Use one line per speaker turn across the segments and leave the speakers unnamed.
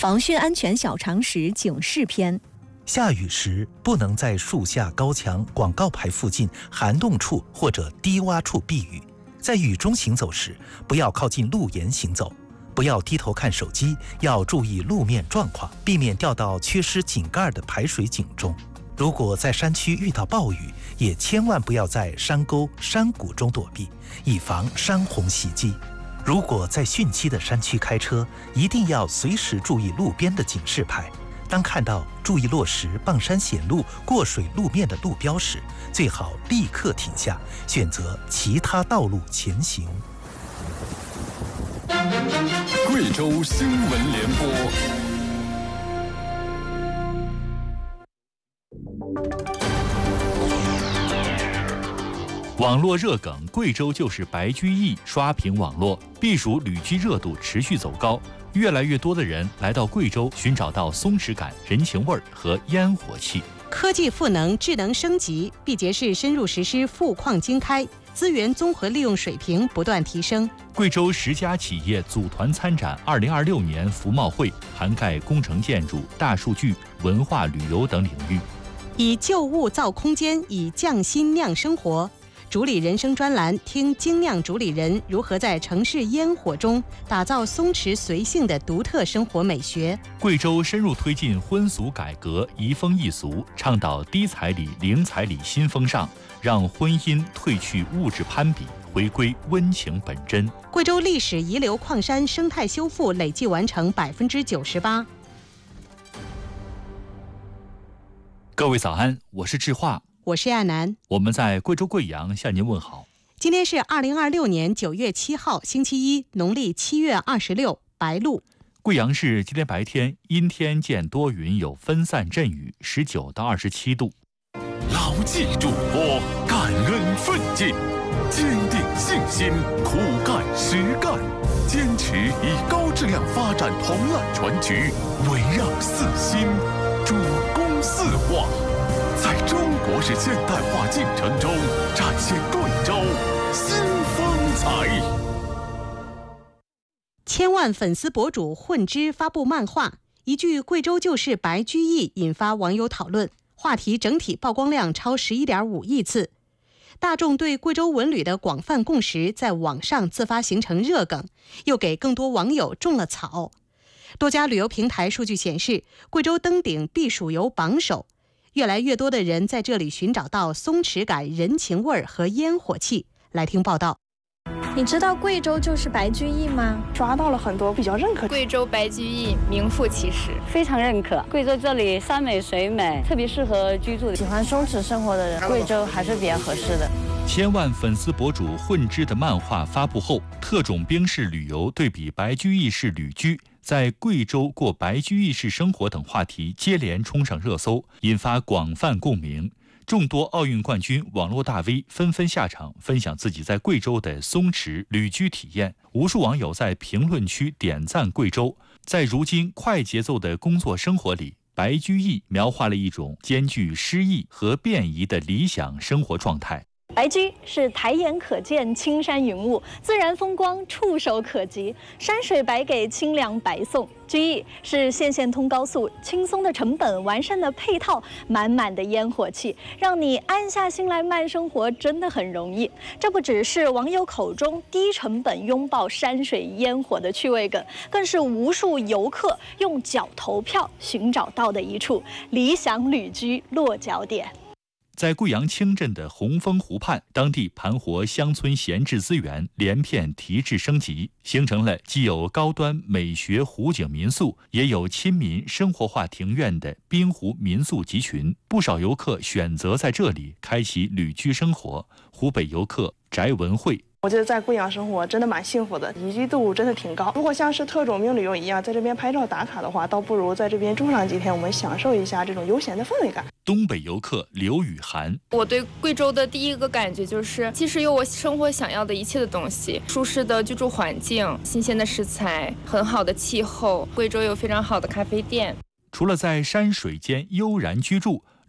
防汛安全小常识警示篇。
下雨时不能在树下、高墙、广告牌附近、涵洞处或者低洼处避雨。在雨中行走时，不要靠近路沿行走，不要低头看手机，要注意路面状况，避免掉到缺失井盖的排水井中。如果在山区遇到暴雨，也千万不要在山沟、山谷中躲避，以防山洪袭击。如果在汛期的山区开车，一定要随时注意路边的警示牌。当看到注意落石、傍山险路、过水路面的路标时，最好立刻停下，选择其他道路前行。
贵州新闻联播。
网络热梗，贵州就是白居易刷屏网络，避暑旅居热度持续走高。越来越多的人来到贵州，寻找到松弛感、人情味和烟火气。
科技赋能、智能升级，毕节市深入实施富矿经开，资源综合利用水平不断提升。
贵州10家企业组团参展2026年服贸会，涵盖工程建筑、大数据、文化旅游等领域。
以旧物造空间，以匠心酿生活。主理人生专栏，听精酿主理人如何在城市烟火中打造松弛随性的独特生活美学。
贵州深入推进婚俗改革，移风易俗，倡导低彩礼、零彩礼新风尚，让婚姻褪去物质攀比，回归温情本真。
贵州历史遗留矿山生态修复累计完成98%。
各位早安，我是智化。
我是亚楠，
我们在贵州贵阳向您问好。
今天是2026年9月7号，星期一，农历7月26，白露。
贵阳市今天白天阴天见多云，有分散阵雨，19到27度。
牢记嘱托，感恩奋进，坚定信心，苦干实干，坚持以高质量发展同揽全局，围绕四新，主攻四化。在中国式现代化进程中，展现贵州新风采。
千万粉丝博主混之发布漫画，一句贵州就是白居易引发网友讨论，话题整体曝光量超11.5亿次。大众对贵州文旅的广泛共识在网上自发形成热梗，又给更多网友种了草。多家旅游平台数据显示，贵州登顶避暑游榜首。越来越多的人在这里寻找到松弛感、人情味和烟火气。来听报道。
你知道贵州就是白居易吗？
抓到了很多比较认可。
贵州白居易名副其实，
非常认可。贵州这里山美水美，特别适合居住。
喜欢松弛生活的人，贵州还是比较合适的。
千万粉丝博主混之的漫画发布后，特种兵式旅游对比白居易式旅居，在贵州过白居易式生活等话题接连冲上热搜，引发广泛共鸣。众多奥运冠军、网络大 V 纷纷下场，分享自己在贵州的松弛旅居体验。无数网友在评论区点赞贵州。在如今快节奏的工作生活里，白居易描画了一种兼具诗意和便宜的理想生活状态。
白居是抬眼可见青山云雾，自然风光触手可及，山水白给，清凉白送。居易是线线通高速，轻松的成本，完善的配套，满满的烟火气，让你安下心来慢生活真的很容易。这不只是网友口中低成本拥抱山水烟火的趣味梗，更是无数游客用脚投票寻找到的一处理想旅居落脚点。
在贵阳清镇的红枫湖畔，当地盘活乡村闲置资源，连片提质升级，形成了既有高端美学湖景民宿，也有亲民生活化庭院的滨湖民宿集群。不少游客选择在这里开启旅居生活。湖北游客翟文慧。
我觉得在贵阳生活真的蛮幸福的，宜居度真的挺高。如果像是特种兵旅游一样，在这边拍照打卡的话，倒不如在这边住上几天，我们享受一下这种悠闲的氛围感。
东北游客刘雨涵，
我对贵州的第一个感觉就是，其实有我生活想要的一切的东西：舒适的居住环境、新鲜的食材、很好的气候。贵州有非常好的咖啡店。
除了在山水间悠然居住，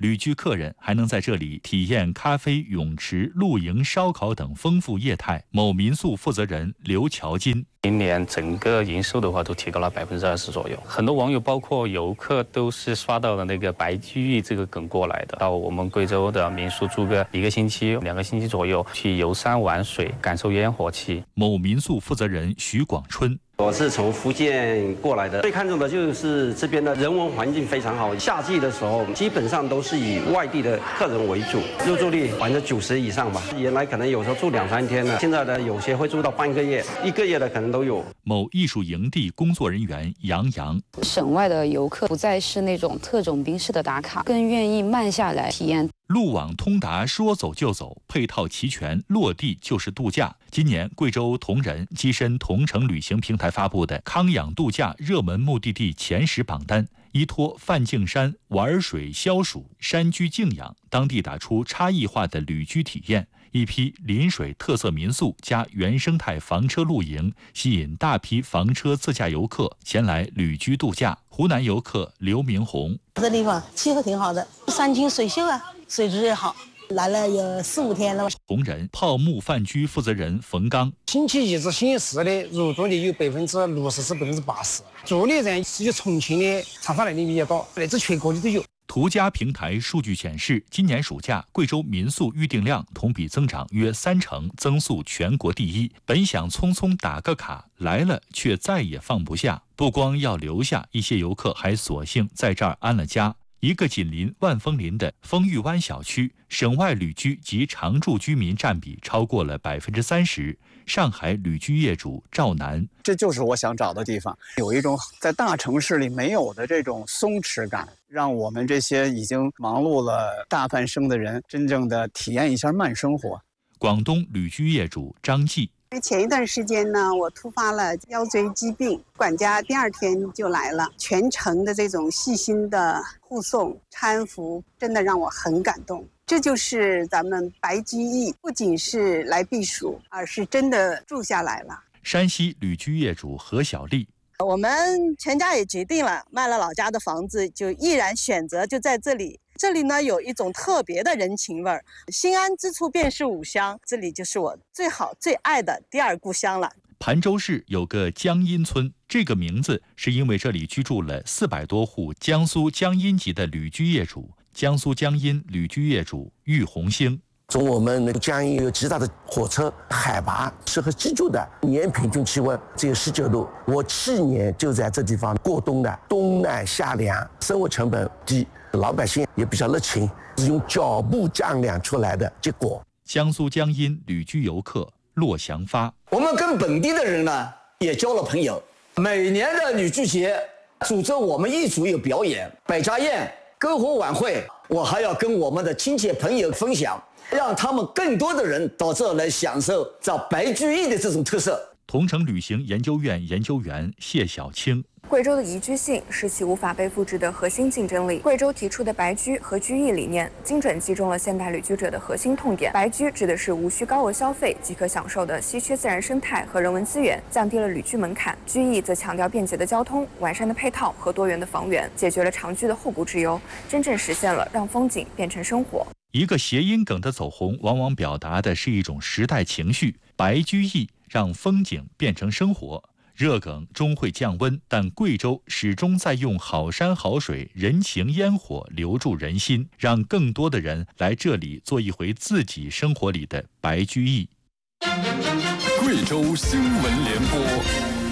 旅居客人还能在这里体验咖啡、泳池、露营、烧烤等丰富业态。某民宿负责人刘乔金：
今年整个营收的话都提高了20%左右，很多网友包括游客都是刷到了那个白居易这个梗过来的，到我们贵州的民宿住个1个星期、2个星期左右，去游山玩水，感受烟火气。
某民宿负责人徐广春：
我是从福建过来的，最看重的就是这边的人文环境非常好。夏季的时候，基本上都是以外地的客人为主，入住率90%以上吧。原来可能有时候住2、3天的，现在的有些会住到半个月、1个月的可能都有。
某艺术营地工作人员杨洋：
省外的游客不再是那种特种兵式的打卡，更愿意慢下来体验。
路网通达，说走就走，配套齐全，落地就是度假。今年贵州铜仁跻身同程旅行平台发布的康养度假热门目的地前10榜单，依托梵净山玩水消暑、山居静养，当地打出差异化的旅居体验。一批临水特色民宿加原生态房车露营，吸引大批房车自驾游客前来旅居度假。湖南游客刘明红：
这地方气候挺好的，山清水秀啊，水质也好，来了有4、5天了。
铜仁泡木饭居负责人冯刚：
星期1至星期4的入住率有60%至80%，住的人是重庆的、长沙来的比较多，来自全国的都有。
途家平台数据显示，今年暑假贵州民宿预订量同比增长约30%，增速全国第一。本想匆匆打个卡，来了却再也放不下。不光要留下，一些游客还索性在这儿安了家。一个紧邻万丰林的丰裕湾小区，省外旅居及常住居民占比超过了30%。上海旅居业主赵楠：
这就是我想找的地方，有一种在大城市里没有的这种松弛感，让我们这些已经忙碌了大半生的人真正的体验一下慢生活。
广东旅居业主张继：
前一段时间呢，我突发了腰椎疾病，管家第2天就来了，全程的这种细心的护送搀扶，真的让我很感动。这就是咱们白居易，不仅是来避暑，而是真的住下来了。
山西旅居业主何小丽：
我们全家也决定了，卖了老家的房子，就毅然选择就在这里。这里呢有一种特别的人情味儿，心安之处便是吾乡，这里就是我最好最爱的第2故乡了。
鄱州市有个江阴村，这个名字是因为这里居住了400多户江苏江阴籍的旅居业主。江苏江阴旅居业主郁红星：
从我们那个江阴有极大的火车，海拔适合居住的，年平均气温只有19度。我去年就在这地方过冬的，冬暖夏凉，生活成本低，老百姓也比较热情，是用脚步丈量出来的结果。
江苏江阴旅居游客骆祥发：
我们跟本地的人呢也交了朋友，每年的旅居节组织我们一组有表演、百家宴、篝火晚会，我还要跟我们的亲戚朋友分享，让他们更多的人到这来享受这白居易的这种特色。
同程旅行研究院研究员谢小青：
贵州的宜居性是其无法被复制的核心竞争力。贵州提出的白居和居易理念，精准击中了现代旅居者的核心痛点。白居指的是无需高额消费即可享受的稀缺自然生态和人文资源，降低了旅居门槛；居易则强调便捷的交通、完善的配套和多元的房源，解决了长居的后顾之忧，真正实现了让风景变成生活。
一个谐音梗的走红，往往表达的是一种时代情绪。白居易让风景变成生活。热梗终会降温，但贵州始终在用好山好水、人情烟火留住人心，让更多的人来这里做一回自己生活里的白居易。
贵州新闻联播。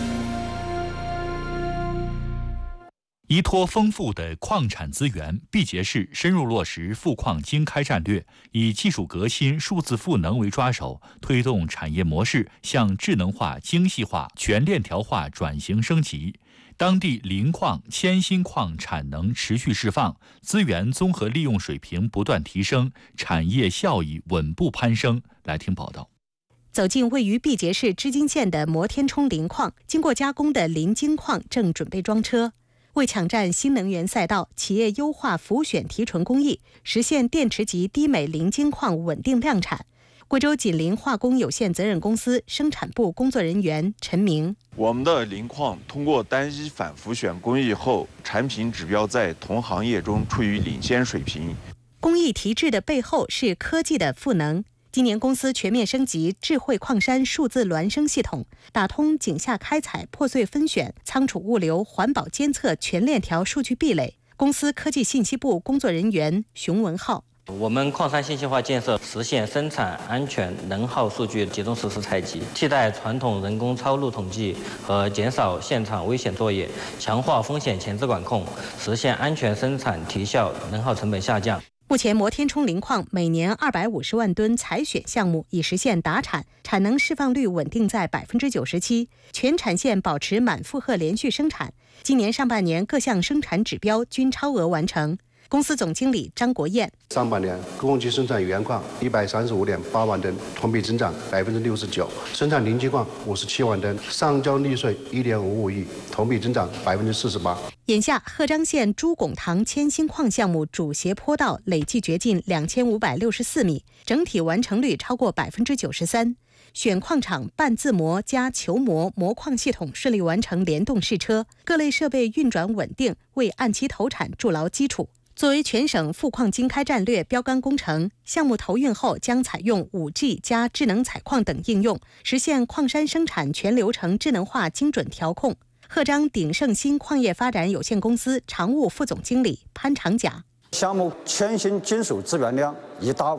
依托丰富的矿产资源，毕节市深入落实富矿经开战略，以技术革新、数字赋能为抓手，推动产业模式向智能化、精细化、全链条化转型升级。当地磷矿、铅锌矿产能持续释放，资源综合利用水平不断提升，产业效益稳步攀升。来听报道。
走进位于毕节市织金县的摩天冲磷矿，经过加工的磷精矿正准备装车。为抢占新能源赛道，企业优化浮选提纯工艺，实现电池级低镁磷精矿稳定量产。贵州锦磷化工有限责任公司生产部工作人员陈明：
我们的磷矿通过单一反浮选工艺后，产品指标在同行业中处于领先水平。
工艺提质的背后是科技的赋能。今年公司全面升级智慧矿山数字孪生系统，打通井下开采、破碎分选、仓储物流、环保监测全链条数据壁垒。公司科技信息部工作人员熊文浩。
我们矿山信息化建设实现生产安全能耗数据集中实时采集，替代传统人工抄录统计和减少现场危险作业，强化风险前置管控，实现安全生产提效、能耗成本下降。
目前摩天冲磷矿每年250万吨采选项目已实现达产，产能释放率稳定在97%，全产线保持满负荷连续生产。今年上半年各项生产指标均超额完成。公司总经理张国燕：
上半年公期生产原矿135.8万吨，同比增长69%；生产零机矿57万吨，上交利税1.55亿，同比增长48%。
眼下，鹤岗县朱拱塘铅锌矿项目主斜坡道累计掘进2564米，整体完成率超过93%。选矿场半自磨加球磨磨矿系统顺利完成联动试车，各类设备运转稳定，为按期投产筑牢基础。作为全省富矿经开战略标杆工程，项目投运后将采用 5G 加智能采矿等应用，实现矿山生产全流程智能化精准调控。鹤岗鼎盛新矿业发展有限公司常务副总经理潘长甲：
项目铅锌金属资源量已达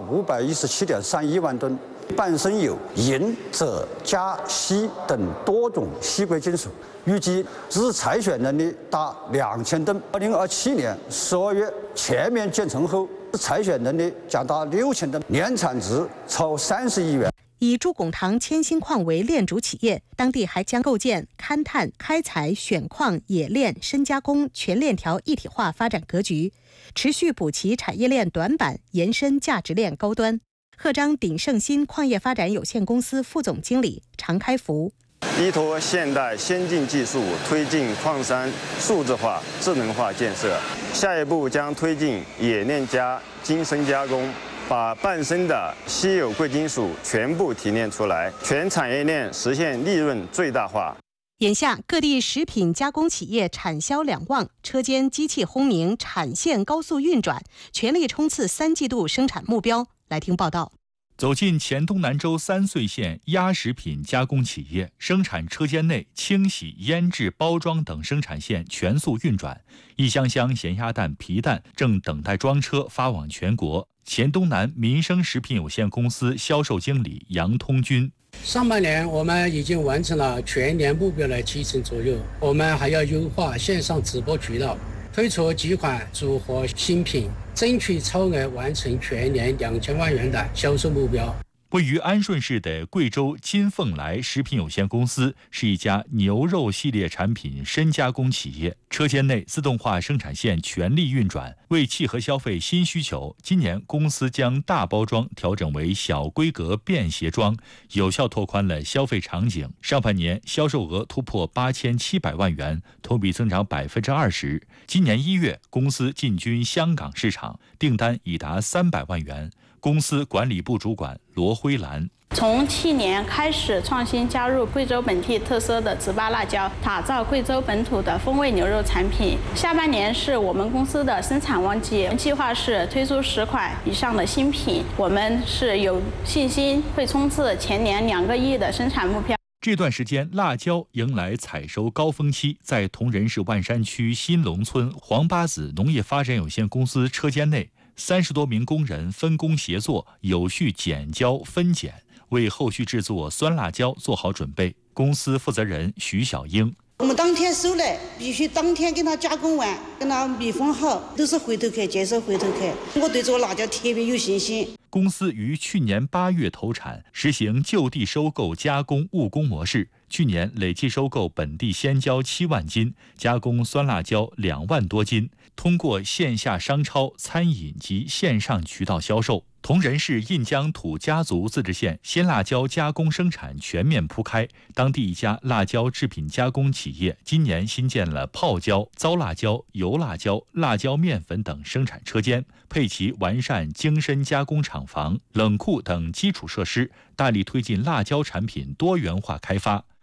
517.31万吨，伴生有银、锗、镓、锡等多种稀贵金属，预计日采选能力达2000吨。2027年12月全面建成后，采选能力将达6000吨，年产值超30亿元。
以朱拱塘铅锌矿为链主企业，当地还将构建勘探、开采、选矿、冶炼、深加工全链条一体化发展格局，持续补齐产业链短板，延伸价值链高端。鹤岗鼎盛新矿业发展有限公司副总经理常开福：
依托现代先进技术，推进矿山数字化、智能化建设。下一步将推进冶炼加精深加工，把伴生的稀有贵金属全部提炼出来，全产业链实现利润最大化。
眼下，各地食品加工企业产销两旺，车间机器轰鸣，产线高速运转，全力冲刺3季度生产目标。来听报道。
走进黔东南州3穗县鸭食品加工企业，生产车间内清洗、腌制、包装等生产线全速运转，一箱箱咸鸭蛋、皮蛋正等待装车发往全国。黔东南民生食品有限公司销售经理杨通军：
上半年我们已经完成了全年目标的70%左右，我们还要优化线上直播渠道，推出几款组合新品，争取超额完成全年2000万元的销售目标。
位于安顺市的贵州金凤来食品有限公司是一家牛肉系列产品深加工企业，车间内自动化生产线全力运转。为契合消费新需求，今年公司将大包装调整为小规格便携装，有效拓宽了消费场景。上半年销售额突破8700万元，同比增长20%。今年1月，公司进军香港市场，订单已达300万元。公司管理部主管罗辉兰：
从去年开始创新加入贵州本地特色的糍粑辣椒，打造贵州本土的风味牛肉产品。下半年是我们公司的生产旺季，计划是推出10款以上的新品，我们是有信心会冲刺全年2个亿的生产目标。
这段时间，辣椒迎来采收高峰期，在铜仁市万山区新龙村黄八子农业发展有限公司车间内，30多名工人分工协作，有序剪胶分拣，为后续制作酸辣椒做好准备。公司负责人徐小英：
我们当天收来，必须当天给它加工完，跟它密封好，都是回头客，接受回头客。我对这个辣椒特别有信心。
公司于去年8月投产，实行就地收购加工务工模式。去年累计收购本地鲜椒7万斤，加工酸辣椒2万多斤，通过线下商超、餐饮及线上渠道销售。铜仁市印江土家族自治县鲜辣椒加工生产全面铺开，当地一家辣椒制品加工企业今年新建了泡椒、糟辣椒、油辣椒、辣椒面粉等生产车间，配齐完善精深加工厂房、冷库等基础设施，大力推进辣椒产品多元化开发。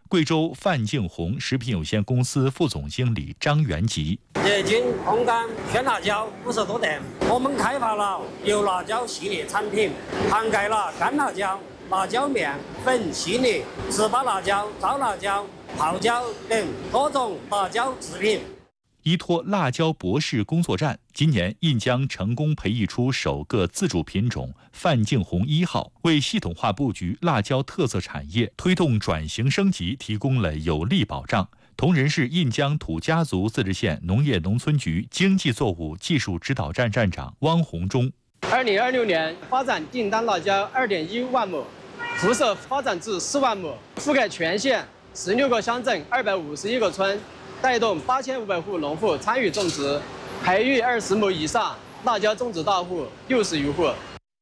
贵州范敬红食品有限公司副总经理张元吉。
野菌、烘干、鲜辣椒50多等，我们开发了油辣椒系列产品，涵盖了干辣椒、辣椒面、粉系列、糍粑辣椒、糟辣椒、泡椒等多种辣椒制品。
依托辣椒博士工作站，今年印江成功培育出首个自主品种范敬红1号，为系统化布局辣椒特色产业、推动转型升级提供了有力保障。铜仁市印江土家族自治县农业农村局经济作物技术指导站站长汪洪忠。
2026年发展订单辣椒2.1万亩，辐射发展至4万亩，覆盖全县16个乡镇251个村。带动8500户农户参与种植，培育20亩以上辣椒种植大户60余户。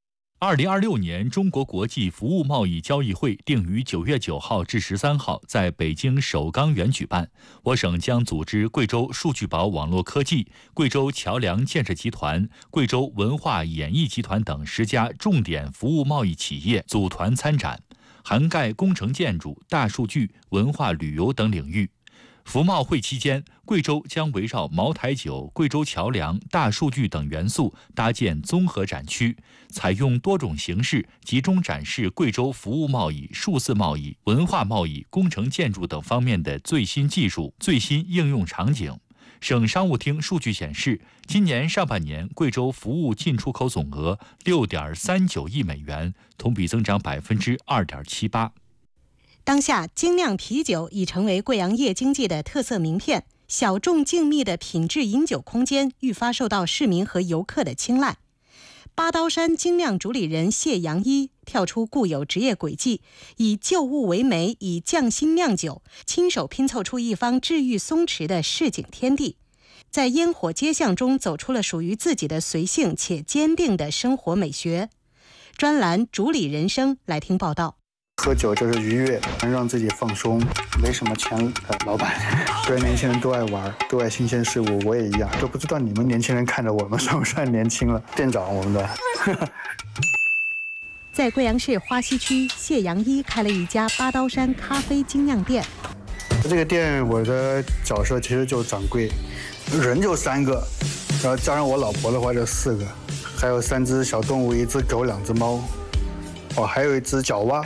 2026年中国国际服务贸易交易会定于9月9号至13号在北京首钢园举办。我省将组织贵州数据宝网络科技、贵州桥梁建设集团、贵州文化演艺集团等10家重点服务贸易企业组团参展，涵盖工程建筑、大数据、文化旅游等领域。服贸会期间，贵州将围绕茅台酒、贵州桥梁、大数据等元素搭建综合展区，采用多种形式集中展示贵州服务贸易、数字贸易、文化贸易、工程建筑等方面的最新技术、最新应用场景。省商务厅数据显示，今年上半年贵州服务进出口总额6.39亿美元，同比增长2.78%。
当下，精酿啤酒已成为贵阳夜经济的特色名片，小众静谧的品质饮酒空间愈发受到市民和游客的青睐。八刀山精酿主理人谢阳一跳出固有职业轨迹，以旧物为媒，以匠心酿酒，亲手拼凑出一方治愈松弛的市井天地，在烟火街巷中走出了属于自己的随性且坚定的生活美学。专栏主理人生来听报道。
喝酒就是愉悦，能让自己放松。没什么钱的老板，虽然年轻人都爱玩，都爱新鲜事物，我也一样。都不知道你们年轻人看着我们算不算年轻了？店长，我们的。
在贵阳市花溪区，谢阳一开了一家八刀山咖啡精酿店。
这个店我的角色其实就掌柜，人就3个，然后加上我老婆的话就4个，还有3只小动物，1只狗，2只猫，哦，还有1只角蛙。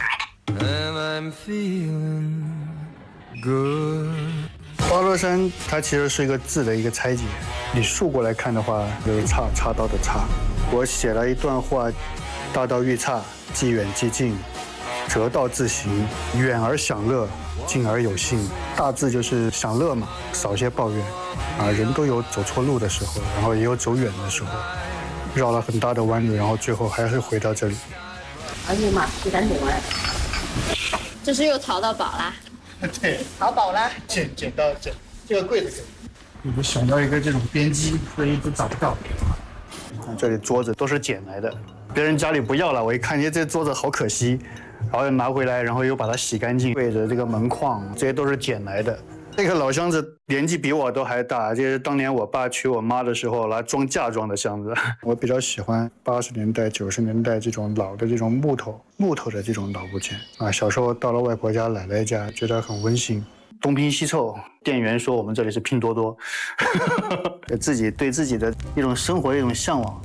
八刀山它其实是一个字的一个拆解，你竖过来看的话就是插刀的插。我写了一段话：大道欲岔，既远既近，折道自行，远而享乐，近而有信。大字就是享乐嘛，少些抱怨啊。人都有走错路的时候，然后也有走远的时候，绕了很大的弯路，然后最后还是回到这里。
哎呀妈，这赶紧玩！这是又淘到宝啦？
对，
淘宝啦！
捡到这个柜子给我想要一个这种边机，所以一直找不到。这里桌子都是捡来的，别人家里不要了，我一看，这桌子好可惜，然后又拿回来，然后又把它洗干净，柜子这个门框这些都是捡来的。这个老箱子年纪比我都还大，这是当年我爸娶我妈的时候来装嫁妆的箱子。我比较喜欢80年代、90年代这种老的这种木头的这种老物件啊。小时候到了外婆家、奶奶家，觉得很温馨。东拼西凑，店员说我们这里是拼多多，自己对自己的一种生活的一种向往。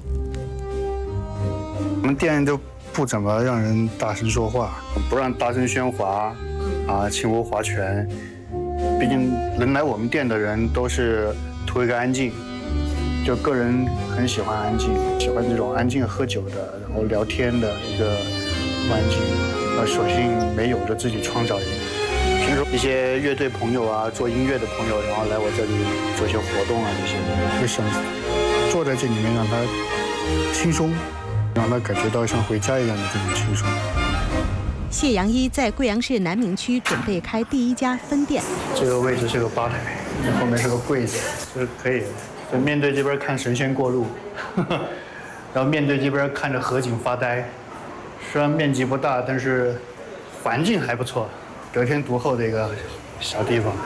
我们店都不怎么让人大声说话，不让大声喧哗啊，轻舞划拳。毕竟能来我们店的人都是图一个安静，就个人很喜欢安静，喜欢这种安静喝酒的，然后聊天的一个环境，索性没有就自己创造一个。平时一些乐队朋友啊，做音乐的朋友，然后来我这里做一些活动啊，这些就想坐在这里面让他轻松，让他感觉到像回家一样的这种轻松。
谢阳一在贵阳市南明区准备开第1家分店。
这个位置是个吧台，后面是个柜子，就是可以，就面对这边看神仙过路，然后面对这边看着河景发呆。虽然面积不大，但是环境还不错，得天独厚的一个小地方。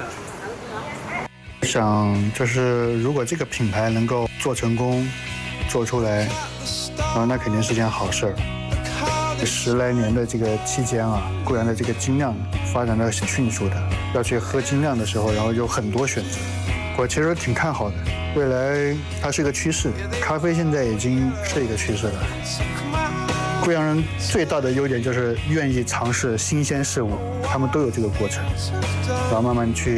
想就是如果这个品牌能够做成功，做出来，然后那肯定是件好事儿。 10来年的这个期间啊，贵阳的这个精酿发展的是迅速的。要去喝精酿的时候，然后有很多选择，我其实挺看好的。未来它是一个趋势，咖啡现在已经是一个趋势了。贵阳人最大的优点就是愿意尝试新鲜事物，他们都有这个过程，然后慢慢去